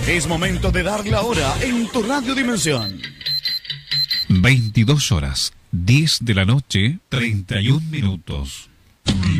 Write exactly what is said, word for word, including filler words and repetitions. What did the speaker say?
Es momento de dar la hora en tu Radio Dimensión. veintidós horas, diez de la noche, treinta y un minutos.